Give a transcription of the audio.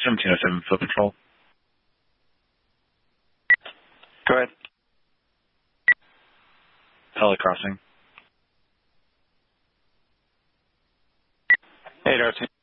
1707 Foot Patrol. Go ahead. Heli crossing. Hey, Darcy.